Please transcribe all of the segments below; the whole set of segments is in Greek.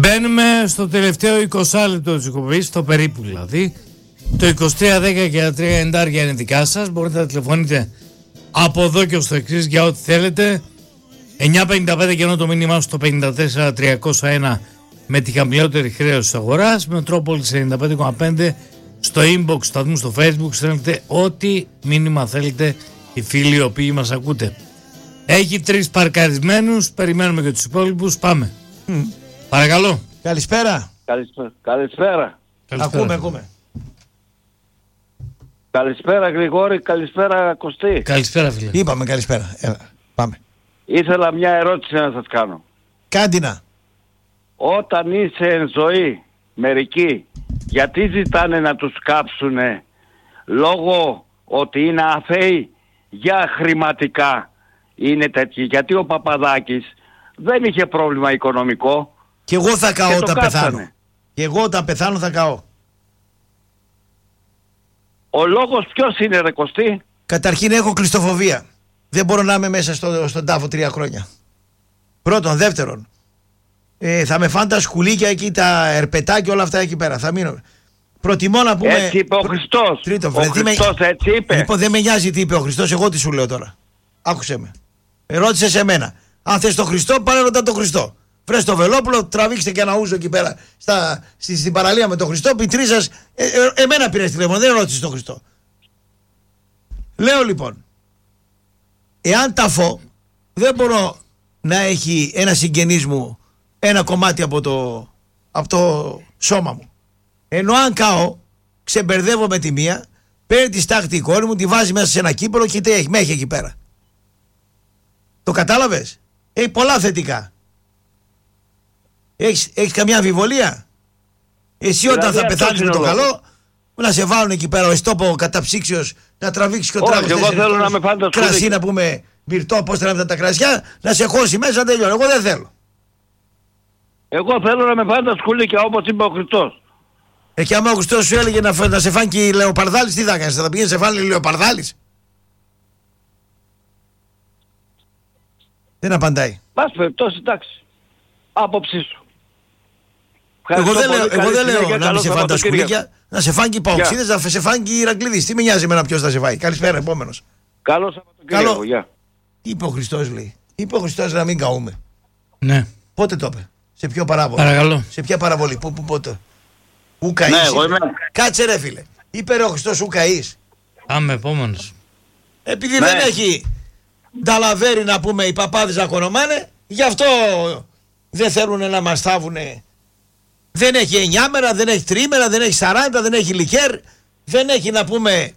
Μπαίνουμε στο τελευταίο 20 λεπτό της εκπομπής, το περίπου δηλαδή. Το 2310 και τα 390 είναι δικά σας. Μπορείτε να τηλεφωνείτε από εδώ και ως το εξής για ό,τι θέλετε. 955 και ενώ το μήνυμά στο 54301 με τη χαμηλότερη χρέωση της αγοράς. Μετρόπολης 95,5 στο inbox, θα δούμε στο facebook. Στέλνετε ό,τι μήνυμα θέλετε οι φίλοι οι οποίοι μας ακούτε. Έχει 3 παρκαρισμένους, περιμένουμε και τους υπόλοιπους. Πάμε. Παρακαλώ. Καλησπέρα. Καλησπέρα. Ακούμε. Καλησπέρα Γρηγόρη, καλησπέρα Κωστή. Καλησπέρα φίλε. Είπαμε καλησπέρα. Πάμε. Ήθελα μια ερώτηση να σας κάνω. Κάντινα. Όταν είσαι εν ζωή μερικοί, γιατί ζητάνε να τους κάψουνε λόγω ότι είναι αθέοι για χρηματικά είναι τέτοιοι? Γιατί ο Παπαδάκης δεν είχε πρόβλημα οικονομικό. Και εγώ θα καώ όταν πεθάνω. κάψανε. Και εγώ όταν πεθάνω θα καώ. Ο λόγος ποιος είναι ρε Κωστή? Καταρχήν έχω κλειστοφοβία. Δεν μπορώ να είμαι μέσα στον τάφο 3 χρόνια. Πρώτον. Δεύτερον, θα με φάνε τα σκουλίκια εκεί, τα ερπετάκια, όλα αυτά εκεί πέρα. Θα μείνω. Προτιμώ να πούμε. Έτσι είπε ο Χριστός. Τρίτο, ο Χριστός έτσι είπε. Λοιπόν, δεν με νοιάζει τι είπε ο Χριστός. Εγώ τι σου λέω τώρα. Άκουσε με. Ρώτησε σε μένα. Αν θες τον Χριστό, πάρε ρωτά τον Χριστό. Βρες το Βελόπουλο, τραβήξτε και ένα ούζο εκεί πέρα στην παραλία με τον Χριστό. Πιτρίζας, εμένα πήρες τηλέφωνο, δεν ρώτησες τον Χριστό. Λέω λοιπόν, εάν ταφώ, δεν μπορώ να έχει ένα συγγενής μου ένα κομμάτι από το σώμα μου. Ενώ αν καώ, ξεμπερδεύω με τη μία, παίρνει τη στάχτη η κόρη μου, τη βάζει μέσα σε ένα κύπελο και με έχει εκεί πέρα. Το κατάλαβες? Έχει πολλά θετικά. Έχεις καμιά αμφιβολία? Εσύ όταν θα πεθάνεις με το καλό, να σε βάλουν εκεί πέρα ο εστόπο καταψύξεως, να τραβήξεις και ο τράβος. Εγώ θέλω να με φάνε τα σκουλίκια. Κρασί να πούμε μυρτό, πώς τραβάνε τα κρασιά, να σε χώσει μέσα, να τελειώνει. Εγώ δεν θέλω. Εγώ θέλω να με φάνε τα σκουλίκια όπως είπε ο Χριστός. Και άμα ο Χριστός σου έλεγε να σε φάνει και η Λεοπαρδάλης, τι θα κάνεις? Θα πηγαίνεις σε φάνει η Λεοπαρδάλης? Δεν απαντάει. Πας περιπτώσει, εντάξει. Άποψή σου. Εγώ δεν λέω να μην σε φάνε τα σκουλίκια, να σε φάνε και οι Παοξίδες, να σε φάνε και οι Ηρακλήδες. Τι με νοιάζει εμένα ποιος θα σε φάει? Καλησπέρα, επόμενος. Καλό Σαββατοκύριακο, γεια. Είπε ο Χριστός, λέει. Είπε ο Χριστός να μην καούμε. Ναι. Πότε το είπε? Σε ποιο παράβολο? Παρακαλώ. Σε ποια παραβολή? Πότε? Ου καείς? Ναι, εγώ είμαι. Κάτσε ρε φίλε. Είπε ρε ο Χριστός ου καείς? Πάμε επόμενος. Επειδή δεν έχει νταλαβέρι να πούμε οι παπάδες να κονομάνε, γι' αυτό δεν θέλουν να μας θάβουνε. Δεν έχει 9 μέρα, δεν έχει 3 μέρα, δεν έχει 40, δεν έχει λικέρ, δεν έχει να πούμε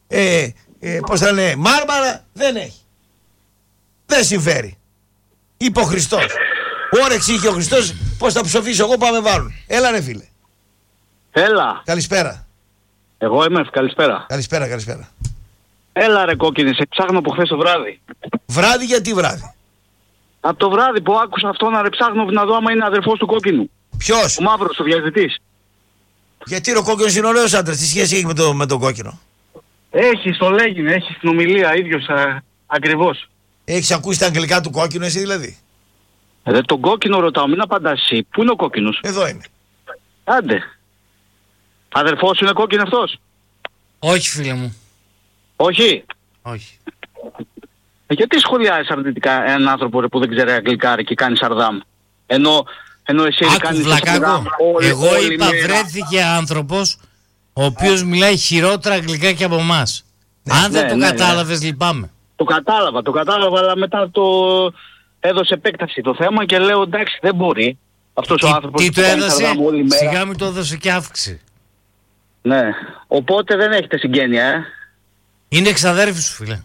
πώς θα λένε, μάρμαρα, δεν έχει. Δεν συμφέρει. Είπε ο Χριστός. Όρεξη είχε ο Χριστός, πώς θα ψοφήσω εγώ, πάμε βάλουν. Έλα ρε φίλε. Έλα. Καλησπέρα. Εγώ είμαι, καλησπέρα. Καλησπέρα. Έλα ρε κόκκινη, σε ψάχνω από χθες το βράδυ. Βράδυ γιατί βράδυ? Από το βράδυ που άκουσα αυτό να ψάχνω να δω άμα είναι αδερφός του κόκκινου. Ποιος? Ο μαύρος, ο διαζητής. Γιατί ο κόκκινος είναι ωραίος άντρας, τι σχέση έχει με τον κόκκινο? Έχει, το λέγει, έχει στην ομιλία ίδιος ακριβώς. Έχεις ακούσει τα αγγλικά του κόκκινου εσύ δηλαδή? Τον κόκκινο ρωτάω, μην απαντάς εσύ. Πού είναι ο κόκκινος? Εδώ είναι. Άντε. Αδερφός σου είναι κόκκινο αυτός? Όχι φίλε μου. Όχι. Όχι. Γιατί σχολιάζεις αρνητικά έναν άνθρωπο ρε, που δεν ξέρει αγγλικά και κάνει σαρδάμ? Ενώ εσύ κάνεις βλακάκο. Εγώ είπα βρέθηκε άνθρωπος ο οποίος μιλάει χειρότερα αγγλικά και από εμάς. Αν δεν το κατάλαβες λυπάμαι. Το κατάλαβα, αλλά μετά το έδωσε επέκταση το θέμα και λέω εντάξει δεν μπορεί αυτός ο άνθρωπος. Τι το έδωσε? Σιγά μην το έδωσε και αύξηση. Ναι, οπότε δεν έχετε συγγένεια Είναι εξαδέρφη σου φίλε.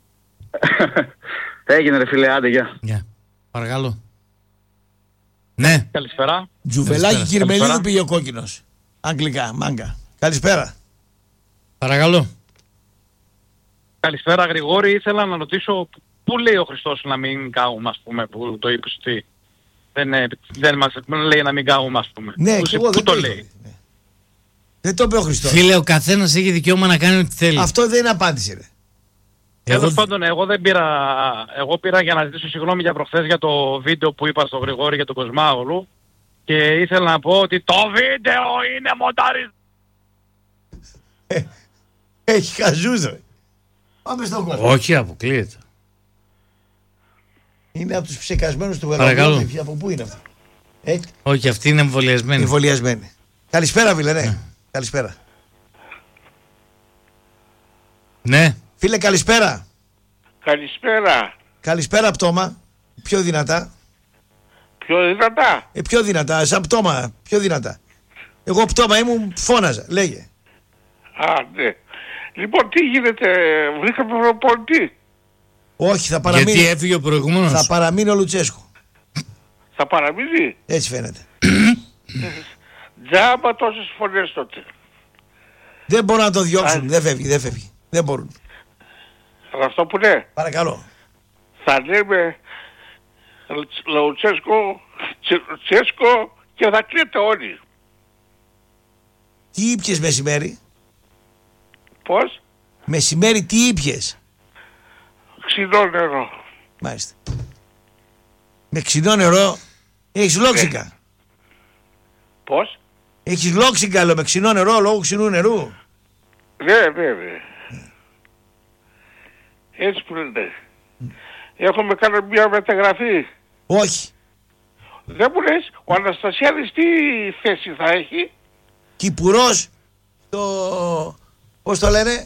Έγινε ρε φίλε, άντε γεια. Παρακαλώ. Ναι. Καλησπέρα. Τζουβελάκι Κυρμελίδου πήγε ο κόκκινος. Αγγλικά, μάγκα. Καλησπέρα. Παρακαλώ. Καλησπέρα Γρηγόρη, ήθελα να ρωτήσω πού λέει ο Χριστός να μην καούμε, ας πούμε, που το είπες ότι δεν μας λέει να μην καούμε, ας πούμε. Ναι, και εγώ δεν το λέει. Ναι. Δεν το είπε ο Χριστός. Φίλε, ο καθένας έχει δικαίωμα να κάνει ό,τι θέλει. Αυτό δεν είναι απάντηση ρε. Τέλος πάντων, εγώ πήρα για να ζητήσω συγγνώμη για προχθές για το βίντεο που είπα στο Γρηγόρη για τον Κοσμάολου Και ήθελα να πω ότι το βίντεο είναι μονταρισμένο. Έχει χαζούζο. Πάμε στον κόσμο. Όχι, αποκλείεται. Είναι από τους ψεκασμένους του Παρακαλώ. Βελόπουλου. Από πού είναι αυτό? Όχι, αυτή είναι εμβολιασμένη. Εμβολιασμένη. Καλησπέρα, φίλε, ναι. Καλησπέρα. Ναι. Φίλε, καλησπέρα. Καλησπέρα. Καλησπέρα, πτώμα. Πιο δυνατά. Πιο δυνατά. Πιο δυνατά, σαν πτώμα. Πιο δυνατά. Εγώ πτώμα ήμουν, φώναζα. Λέγε. Α, ναι. Λοιπόν, τι γίνεται, βρήκαμε προπονητή. Όχι, θα παραμείνει. Γιατί έφυγε ο προηγούμενος. Θα παραμείνει ο Λουτσέσκου. Θα παραμείνει. Έτσι φαίνεται. Τζάμπα τόσες φωνές τότε. Δεν μπορούν να το διώξουν. Δεν φεύγει. Δεν μπορούν. Αυτό που ναι. Παρακαλώ. Θα λέμε Τσέσκο και θα κλαίτε όλοι. Τι ήπιες μεσημέρι? Πώς? Μεσημέρι τι ήπιες? Ξινό νερό. Μάλιστα. Με ξινό νερό έχεις λόξικα. Πώς? Έχεις λόξικα, λέω, με ξινό νερό λόγω ξινού νερού. Ναι, βέβαια. Έτσι που λένε. Έχουμε κάνει μια μεταγραφή. Όχι. Δεν μου λες, ο Αναστασιάδης τι θέση θα έχει? Κυπουρός. Πώς το λένε?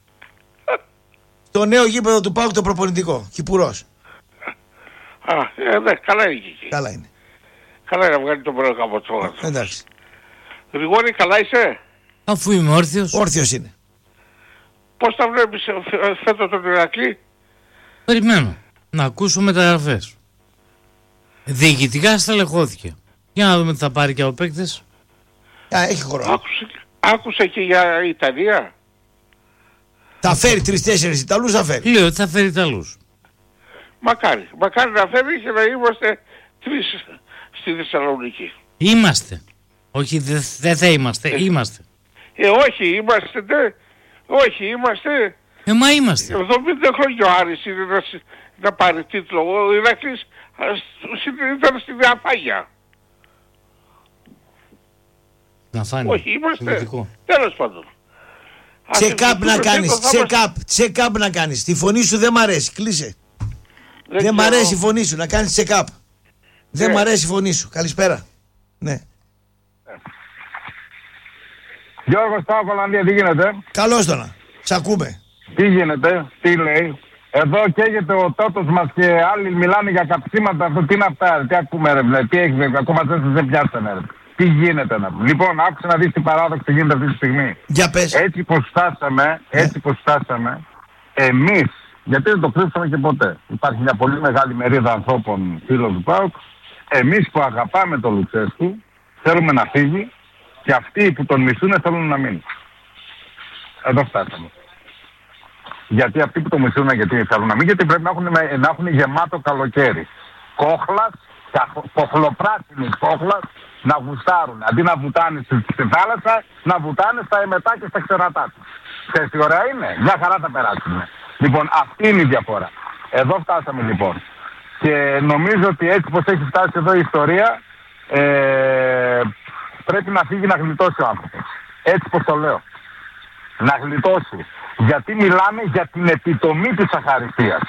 Το νέο γήπεδο του ΠΑΟΚ, το προπονητικό. Κυπουρός. Α, ναι, καλά είναι εκεί. Καλά είναι. Καλά είναι να βγάλει τον πρώτο καμποτσό. Εντάξει. Γρηγόρη, καλά είσαι? Αφού είμαι όρθιος. Όρθιος είναι. Πώς τα βλέπεις φέτος τον Ηρακλή? Περιμένω να ακούσω μεταγραφές. Διοικητικά στελεχώθηκε. Για να δούμε τι θα πάρει και από παίκτες. Έχει χρόνο. Άκουσε και για Ιταλία. Θα φέρει 3-4 Ιταλούς, θα φέρει. Λέω ότι θα φέρει Ιταλούς. Μακάρι να φέρει και να είμαστε 3 στη Θεσσαλονίκη. Είμαστε. Όχι, δεν θα είμαστε. Είμαστε. Όχι, είμαστε, ναι. Όχι, είμαστε. Μα είμαστε. 70 χρόνια ο Άρης είναι να πάρει τίτλο. Ο Ηρακλής ήταν στη διαφάγεια. Να φάνει. Όχι, είμαστε. Τέλος πάντων. Τσεκάπ να κάνεις. Τσεκάπ να κάνεις. Τη φωνή σου δεν μ' αρέσει. Κλείσε. Δεν μ' αρέσει η φωνή σου. Να κάνεις τσεκάπ. Δεν μ' αρέσει η φωνή σου. Καλησπέρα. Ναι. Γιώργος, πάω Ολλανδία, τι γίνεται? Καλώς τώρα. Σ' ακούμε. Τι γίνεται, τι λέει? Εδώ καίγεται ο τότος μας και άλλοι μιλάνε για καψίματα. Αυτό τι είναι αυτά, τι ακούμε ρε, τι έχει, ακόμα δεν πιάσανε ρε. Τι γίνεται να πούμε? Λοιπόν, άκουσα να δεις τι παράδοξο γίνεται αυτή τη στιγμή. Για πες. Έτσι πως φτάσαμε, εμείς, γιατί δεν το κρύψαμε και ποτέ. Υπάρχει μια πολύ μεγάλη μερίδα ανθρώπων φίλων του ΠΑΟΚ. Εμείς που αγαπάμε τον Λουτσέσκου, θέλουμε να φύγει και αυτοί που τον μισούν θέλουν να μείνουν. Εδώ φτάσαμε. Γιατί αυτοί που τον μισούν, γιατί θέλουν να μείνουν, γιατί πρέπει να έχουν γεμάτο καλοκαίρι. Κόχλας, κοχλοπράσινη κόχλας, να γουστάρουν. Αντί να βουτάνε στη θάλασσα, να βουτάνε στα εμετά και στα ξερατά τους. Ξέρεις τι ωραία είναι? Μια χαρά θα περάσουν. Λοιπόν, αυτή είναι η διαφορά. Εδώ φτάσαμε λοιπόν. Και νομίζω ότι έτσι πως έχει φτάσει εδώ η ιστορία, πρέπει να φύγει να γλιτώσει ο άνθρωπος. Έτσι πως το λέω. Να γλιτώσει. Γιατί μιλάμε για την επιτομή της αχαριστίας.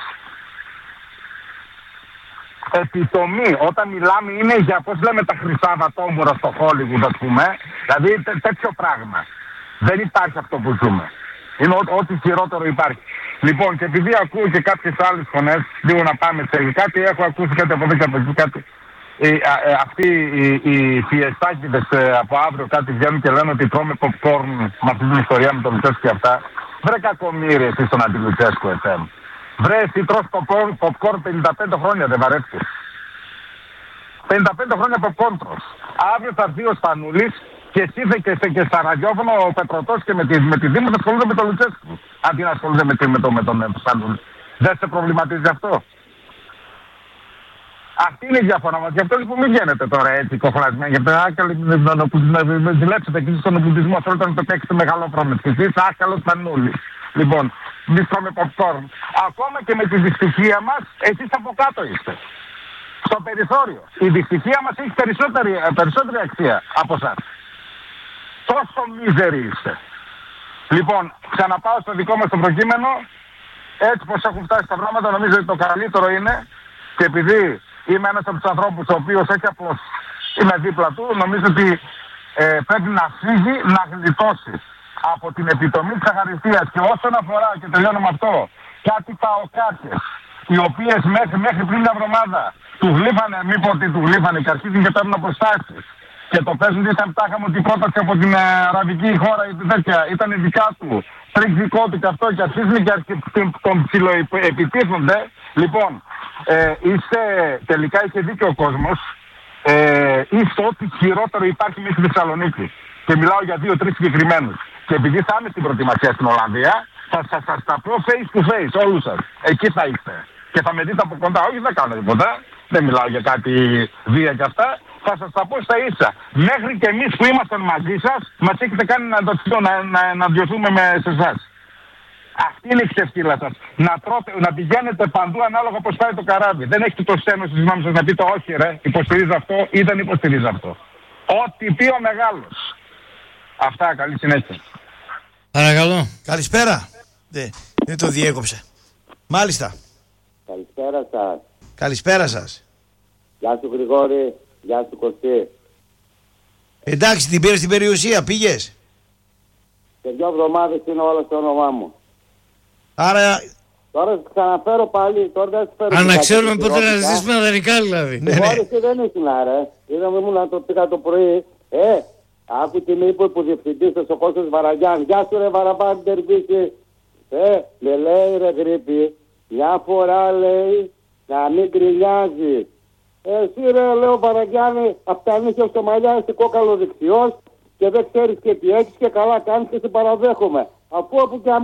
Επιτομή. Όταν μιλάμε είναι για, πώς λέμε, τα χρυσά βατόμουρα στο Hollywood, ας πούμε. Δηλαδή τέτοιο πράγμα. Δεν υπάρχει αυτό που ζούμε. Είναι ό,τι χειρότερο υπάρχει. Λοιπόν, και επειδή ακούω και κάποιες άλλες φωνές, λίγο να πάμε σε κάτι, έχω ακούσει κάτι από εδώ και από εκεί, κάτι. Αυτοί οι φιεστάκηδες από αύριο κάτι βγαίνουν και λένε ότι τρώμε popcorn με αυτή την ιστορία με τον Λουτσέσκο και αυτά. Βρε κακομοίρη εσύ στον Αντιλουτσέσκο FM. Βρε εσύ τρως popcorn 55 χρόνια, δεν βαρέθηκες? 55 χρόνια popcorn τρως. Αύριο θα έρθει ο Σπανούλης και εσύ και στα ραδιόφωνο ο Πετρωτός και με τη Δήμο θα ασχολούνται με τον Λουτσέσκο. Αντί να ασχολούνται με τον Σπανούλη. Δεν σε προβληματίζει αυτό? Αυτή είναι η διαφορά μας. Γι' αυτό λοιπόν μην βγαίνετε τώρα έτσι κοχλασμένοι. Γι' αυτό να ζηλέψετε εκεί στον οπλισμό. Θέλετε να το παίξετε μεγαλόφρονες. Και εσείς άκαλος Σπανούλης. Λοιπόν, εμείς τρώμε popcorn. Ακόμα και με τη δυστυχία μας, εσείς από κάτω είστε. στο περιθώριο. Η δυστυχία μας έχει περισσότερη αξία από εσάς. Τόσο μίζεροι είστε. Λοιπόν, ξαναπάω στο δικό μας το προκείμενο. Έτσι πως έχουν φτάσει τα πράγματα, νομίζω ότι το καλύτερο είναι, και επειδή είμαι ένας από τους ανθρώπους ο οποίος όχι απλώς είμαι δίπλα του, νομίζω ότι πρέπει να φύγει, να γλιτώσει από την επιτομή της αχαριστίας. Και όσον αφορά, και τελειώνω με αυτό, κάτι παοκάτες, οι οποίες μέχρι πριν μια εβδομάδα του γλύφανε, μη πω ότι του γλύφανε και αρχίζουν και παίρνουν αποστάσεις και το παίζουν ότι ήταν τάχα μου την πρόταση από την αραβική χώρα ή τέτοια, ήταν δικά του, τρίξ δικό του και αυτό, και αρχίζουν και τον ψιλοεπιτίθονται. Λοιπόν, τελικά είχε δίκιο ο κόσμος, είστε ό,τι χειρότερο υπάρχει μέσα στη Θεσσαλονίκη. Και μιλάω για 2-3 συγκεκριμένους. Και επειδή θα είμαι στην προετοιμασία στην Ολλανδία, θα σας τα πω face to face όλους σας. Εκεί θα είστε. Και θα με δείτε από κοντά. Όχι, δεν κάνω τίποτα. Δεν μιλάω για κάτι βία και αυτά. Θα σας τα πω στα ίσα. Μέχρι και εμείς που ήμασταν μαζί σας, μας έχετε κάνει να διωθούμε σε εσάς. Αυτή είναι η ξεφτύλα σας. Να πηγαίνετε παντού ανάλογα πώς πάει το καράβι. Δεν έχετε το στένος στις γνώμες σας να πείτε όχι ρε, υποστηρίζω αυτό ή δεν υποστηρίζω αυτό. Ό,τι πει ο μεγάλος. Αυτά, καλή συνέχεια. Παρακαλώ. Καλησπέρα. Δεν το διέκοψε. Μάλιστα. Καλησπέρα σας. Καλησπέρα σας. Γεια σου Γρηγόρη, γεια σου Κωστή. Εντάξει, την πήρες στην περιουσία, πήγες? Σε 2 εβδομάδες είναι όλα στο όνομά μου. Άρα... Τώρα θα ξαναφέρω πάλι, τώρα δεν θα φέρω. Αν να ξέρουμε πότε να ζήσουμε δανεικά δηλαδή. Ναι. Εσύ δεν ήσουν ρε. Είδαμε μου να το πήγα το πρωί. Άκου τι με είπε ο διευθυντής ο Κώστας Βαραγιάν. Γεια σου ρε Βαραμπάντερ Μπίση. Με λέει ρε Γρήπη, μια φορά λέει να μην γκρινιάζει. Εσύ ρε λέω Βαραγιάννη, αυτά είναι και στο μαλλιά, είσαι κόκαλο δεξιός και δεν ξέρεις και τι έχεις και καλά κάνεις και σε παραδέχομαι. Αφού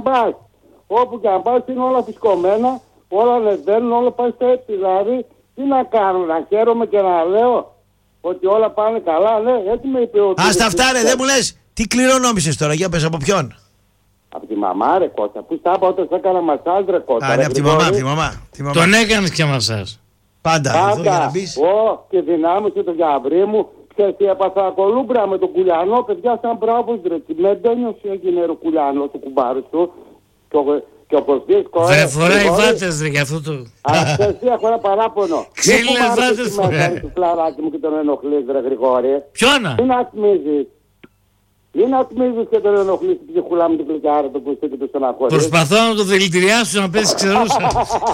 όπου και αν πας είναι όλα φυσκωμένα, όλα ανεβαίνουν, όλα πάει στο έτσι. Δηλαδή, τι να κάνω, να χαίρομαι και να λέω ότι όλα πάνε καλά, ναι, έτσι με είπε ο... Άστα αυτά ρε, δεν μου λες, τι κληρονόμησες τώρα, για πες από ποιον? Από τη μαμά ρε Κώστα, πού στα είπα όταν σε έκανα μασάζ ρε Κώστα. Α, ναι, από τη μαμά, Τον έκανες και μασάζ. Πάντα, εδώ για να μπεις. Και δυνάμισε το γιαμπρί μου. Και έπαθα κολούμπρα με τον Κουλιανό, παιδιά σαν μπράβος ρε. Με μπαίνιος έγινε ρε Κουλιανό το κουμπάρι του. Και ο Κωστής δεν φοράει βάτες ρε για αυτό το... Εσύ έχω ένα παράπονο. Ξύλινες βάτες φοράει. Το φλαράκι μου και τον ενοχλείς ρε Γρηγόρη. Ποιόνα? Μην ατμίζεις. Μην ατμίζεις και τον ενοχλείς την ψυχούλα μου την κλικάρα το Κωστή και το στεναχωρείς. Προσπαθώ να το δηλητηριάσω να πέσει ξερούσα.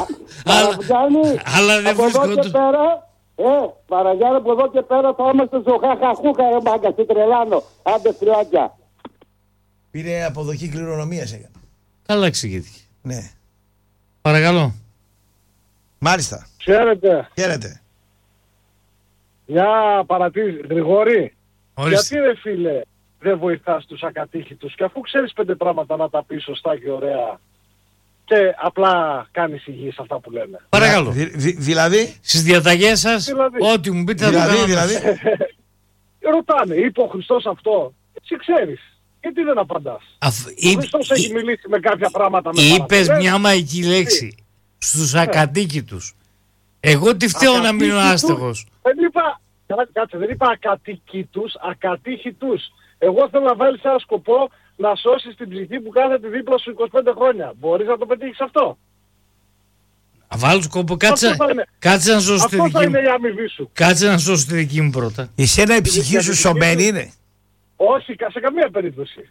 Αλλά δεν βρίσκω το... Παραγιάννη, από εδώ και πέρα θα είμαστε ζωχάχαχούχα ρε μάγκα, σε τρελάνω. Άντε φριάκια. Πήρε αποδοχή κληρονομίας έκανε. Καλά εξηγήθηκε. Ναι. Παρακαλώ. Μάλιστα. Χαίρετε. Μια παρατήρηση. Γρηγόρη, γιατί ρε φίλε δεν βοηθάς τους ακατήχητους και αφού ξέρεις 5 πράγματα να τα πεις σωστά και ωραία και απλά κάνεις υγιή σε αυτά που λένε. Παρακαλώ. Δηλαδή. Στις διαταγές σας, ό,τι μου πείτε θα το κάνω. Δηλαδή. Ρωτάνε, είπε ο Χριστός αυτό. Εσύ ξέρεις. Γιατί δεν απαντάς? Ο Χριστός έχει μιλήσει με κάποια πράγματα. Είπες μια μαγική λέξη. Στους ακατοίκητους. Εγώ τι φταίω να μείνω άστεγος? Δεν είπα ακατοίκητους, ακατήχητους. Εγώ θέλω να βάλεις ένα σκοπό να σώσεις την ψυχή που κάθεται δίπλα σου 25 χρόνια. Μπορείς να το πετύχεις αυτό? Να βάλω σκοπό, κάτσε να σώσεις τη δική μου. Κάτσε να σώσεις τη δική μου πρώτα. Εσένα η ψυχή σου σωμένη είναι? Όχι, σε καμία περίπτωση.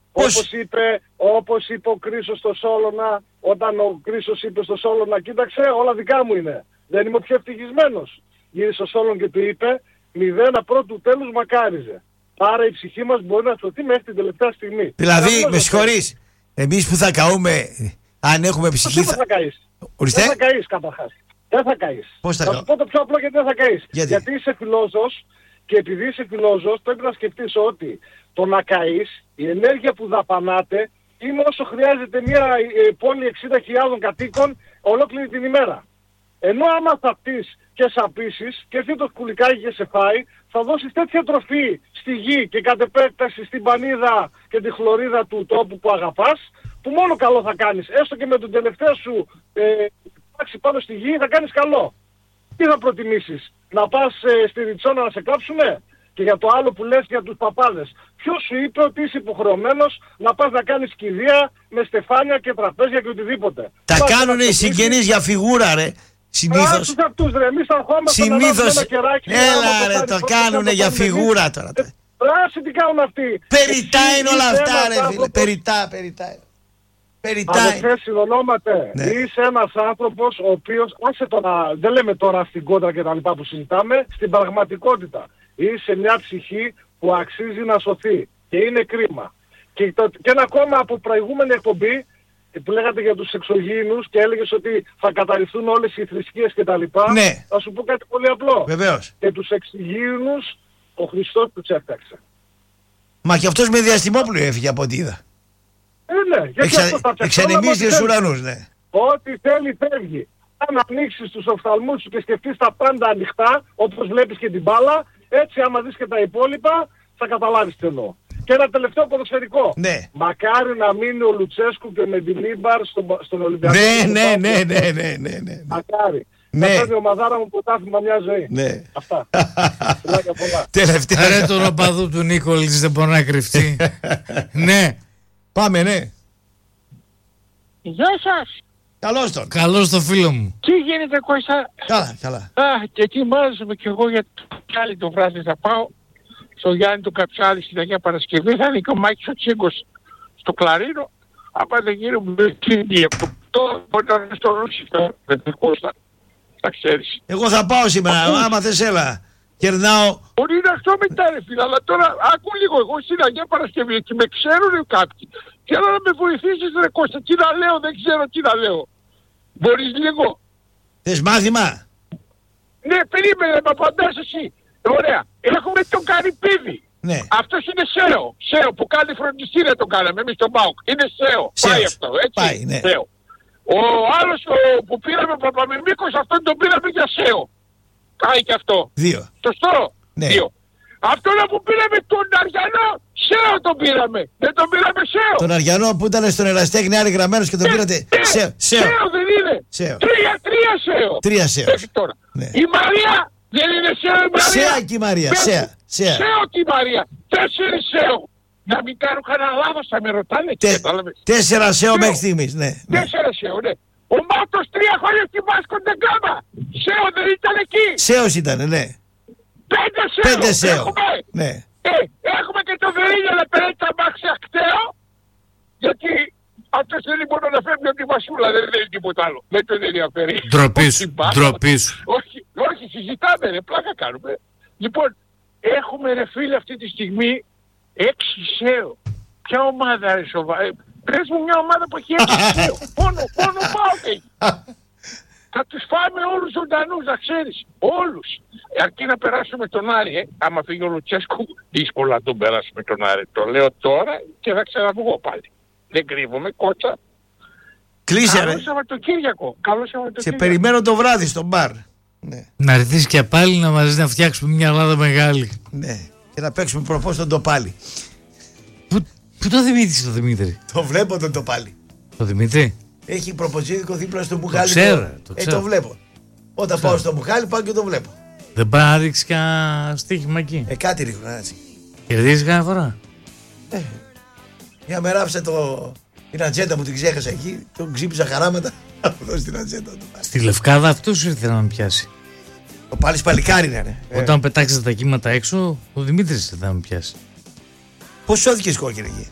Όπως είπε ο Κρίσος στο Σόλωνα, όταν ο Κρίσος είπε στο Σόλωνα, κοίταξε, όλα δικά μου είναι. Δεν είμαι ο πιο ευτυχισμένος. Γύρισε στο Σόλωνα και του είπε, 0 πρώτου τέλους μακάριζε. Άρα η ψυχή μας μπορεί να σωθεί μέχρι την τελευταία στιγμή. Δηλαδή, με συγχωρείς, εμείς που θα καούμε, αν έχουμε ψυχή... Δεν θα καείς. Δεν θα καείς καταρχάς. Δεν θα καείς. Πώς θα σου πω το πιο απλό γιατί δεν θα καείς. Γιατί είσαι φιλόζωος και επειδή είσαι φιλόζωος πρέπει να σκεφτείς ότι το να καείς, η ενέργεια που δαπανάτε είναι όσο χρειάζεται μια πόλη 60.000 κατοίκων ολόκληρη την ημέρα. Ενώ άμα θα πτείς και σαπίσεις και έρθει το σκουλικάκι και σε φάει, θα δώσεις τέτοια τροφή στη γη και κατ' επέκταση στην πανίδα και τη χλωρίδα του τόπου που αγαπάς, που μόνο καλό θα κάνεις. Έστω και με τον τελευταίο σου τάξη πάνω στη γη θα κάνεις καλό. Τι θα προτιμήσεις, να πας στη Ριτσόνα να σε κάψουνε? Και για το άλλο που λες για τους παπάδες, ποιος σου είπε ότι είσαι υποχρεωμένος να πας να κάνεις κηδεία με στεφάνια και τραπέζια και οτιδήποτε? Τα κάνουν οι συγγενείς για φιγούρα, ρε. Συνήθως. Συνήθως. Έλα ρε, το κάνουνε για φιγούρα τώρα. Πράσι τι κάνουν αυτοί. Περιτά είναι όλα αυτά, ρε φίλε. Περιτά. Αδερφέ, συνονόματε, ναι. Είσαι ένας άνθρωπος ο οποίος, άσε τώρα, δεν λέμε τώρα στην κόντρα και τα λοιπά που συζητάμε, στην πραγματικότητα. Είσαι μια ψυχή που αξίζει να σωθεί και είναι κρίμα. Και ένα ακόμα από προηγούμενη εκπομπή που λέγατε για τους εξωγήινους και έλεγες ότι θα καταρριφθούν όλες οι θρησκείες και τα λοιπά. Ναι. Θα σου πω κάτι πολύ απλό. Βεβαίως. Και τους εξωγήινους ο Χριστός τους έφταξε. Μα και αυτός με Διαστημόπουλο έφυγε από ό,τι είδα. Ναι, γιατί αυτό θα εξανεμίζει τους ουρανούς, ναι. Ό,τι θέλει φεύγει. Αν ανοίξεις τους οφθαλμούς σου και σκεφτείς τα πάντα ανοιχτά, όπως βλέπεις και την μπάλα, έτσι άμα δεις και τα υπόλοιπα, θα καταλάβεις τι εννοώ. Και ένα τελευταίο ποδοσφαιρικό. Ναι. Μακάρι να μείνει ο Λουτσέσκου και με την Λίμπαρ στον Ολυμπιακό. Ναι. Μακάρι. Ναι. Θα παίρνει η ομαδάρα μου πρωτάθλημα μια ζωή. Ναι. Αυτά. Πολλά. Τελευταία. Ρε τον οπαδού του Νίκολης δεν μπορεί να κρυφτεί. Ναι. Πάμε, ναι. Γεια σας. Καλώς τον. Καλώς το φίλο μου. Τι γίνεται Κώστα? Καλά. Και ετοιμάζομαι κι εγώ για το Καψάλι το βράδυ θα πάω. Στο Γιάννη του Καψάλι στην Αγία Παρασκευή. Θα είναι και ο Μάκης ο Τσίγκος στο Κλαρίνο. Άμα δεν γίνουμε με την διεπτό, μπορεί να είναι στο Ρούσι με την Κώστα. Τα ξέρεις. Εγώ θα πάω σήμερα, άμα θες έλα. Κερνάω. Μπορεί να αυτό μετά ρε φίλε, αλλά τώρα άκου λίγο εγώ στην Αγία Παρασκευή και με ξέρουν κάποιοι. Θέλω να με βοηθήσεις ρε Κώστα, τι να λέω, δεν ξέρω τι να λέω. Μπορείς λίγο? Θες μάθημα? Ναι, περίμενε, με απαντάς εσύ. Ωραία. Έχουμε τον Καρυπίδη. Ναι. Αυτός είναι ΣΕΟ. ΣΕΟ που κάνει φροντιστήρια τον κάναμε εμείς τον ΠΑΟΚ. Είναι ΣΕΟ. Πάει αυτό, έτσι. Πάει, ναι. ΣΕΟ. Ο άλλος που πήραμε Παπαμεμίκος, αυτόν τον πήραμε για ΣΕΟ. Πάει και αυτό. 2. Σωστό. Ναι. 2. Αυτόν που πήραμε τον Αριανό, ΣΕΟ τον πήραμε. Δεν τον πήραμε ΣΕΟ. Τον Αριανό που ήταν στον Εραστέχνη άρη γραμμένος και τον πήρατε ΣΕΟ. ΣΕΟ δεν είναι. ΣΕΟ. 3 ΣΕΟ. 3 ΣΕΟ. Ναι. Η Μαρία δεν είναι ΣΕΟ η Μαρία. ΣΕΑ και η Μαρία. ΣΕΑ και η Μαρία. 4 ΣΕΟ. Να μην κάνω κανένα λάθος, θα με ρωτάνε. 4 ΣΕΟ μέχρι στιγμής, ναι. 4 ΣΕΟ, ναι. Ο Μάτος 3 χρόνια στη Βάσκο Ντεγκάμα. ΣΕΟ δεν ήταν εκεί. ΣΕΟς ήταν, ναι. 5 ΣΕΟ. Ναι. Έχουμε και το Βερίνιο να περάσει τα μάξια ακτέο. Γιατί αυτός δεν μπορεί να φεύγει από τη Βασούλα, δεν είναι τίποτα άλλο. Δεν τον ενδιαφέρει. Ντροπή σου. Όχι, συζητάμε ρε, πλάκα κάνουμε. Λοιπόν, έχουμε ρε φίλε αυτή τη στιγμή 6 ΣΕΟ. Ποια ομάδα ρε σοβαρή? Πες μου μια ομάδα που έχει 6 ΣΕΟ. Μόνο πάω και έχει. Θα τους φάμε όλους ζωντανούς, να ξέρεις. Όλους. Αρκεί να περάσουμε τον Άρη, άμα φύγει ο Λουτσέσκου, δύσκολα να τον περάσουμε τον Άρη. Το λέω τώρα και θα ξαναβγώ πάλι. Δεν κρύβομαι, κότσα. Κλείσε ρε. Καλό Σαββατοκύριακο. Σε περιμένω το βράδυ στο μπαρ. Ναι. Να έρθεις και πάλι να μαζί να φτιάξουμε μια Ελλάδα μεγάλη. Ναι. Και να παίξουμε προφώς τον Τοπάλι. Πού το Δημήτρη το Δημήτρη? Το βλέπω τον Τοπάλι. Το Δημήτρη. Έχει προποσίδικο δίπλα στο Μουχάλι. Το ξέρω. Το βλέπω. Όταν πάω στο Μουχάλι πάω και το βλέπω. Δεν πάει να ρίξει κανένα στοίχημα εκεί? Κάτι ρίχνω έτσι. Κερδίζει κανένα φορά? Για με ράψε την ατζέντα μου, την ξέχασα εκεί. Τον ξύπνησα χαράματα. Αυτό στην ατζέντα του. Στη Λευκάδα αυτός ήρθε να με πιάσει. Ο πάλι σπαλικάρι είναι. Όταν πετάξετε τα κύματα έξω, ο Δημήτρης ήρθε να με πιάσει. Πώς σώθηκες κόκκινη εκεί?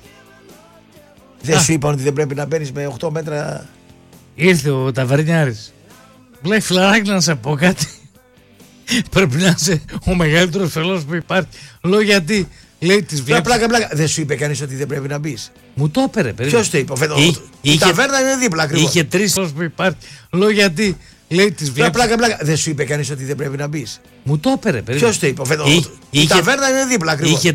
Δεν σου είπαν ότι δεν πρέπει να μπαίνεις με 8 μέτρα? Ήρθε ο Ταβαρινιάρης. Λέει φιλαράκι να σε πω κάτι. Πρέπει να είσαι ο μεγαλύτερος φελός που υπάρχει. Λέω γιατί. Λέει τις βλέπεις. Πλάκα. Δεν σου είπε κανείς ότι δεν πρέπει να μπεις? Μου το έπαιρε. Ποιος το είπε? Η ταβέρνα είναι δίπλα ακριβώς. Είχε 3 φελός που υπάρχει. Λέω γιατί. Λέει τις βλέπεις. Πλάκα. Δεν σου είπε κανείς ότι δεν πρέπει να μπεις? Μου το έπαιρε. Ποιος το είπε? Η ταβέρνα είναι δίπλα ακριβώς.